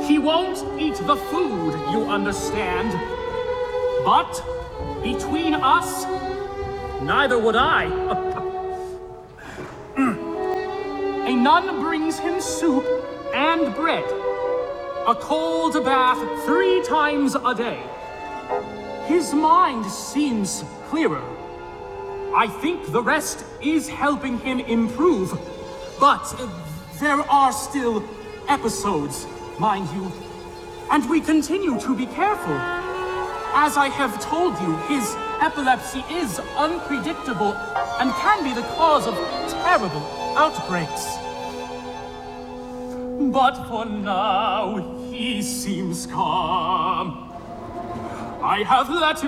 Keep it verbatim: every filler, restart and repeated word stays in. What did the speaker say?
He won't eat the food, you understand. But between us, neither would I. A nun brings him soup and bread. A cold bath three times a day. His mind seems clearer. I think the rest is helping him improve. But there are still episodes, mind you. And we continue to be careful. As I have told you, his epilepsy is unpredictable and can be the cause of terrible outbreaks. But for now, he seems calm. I have let him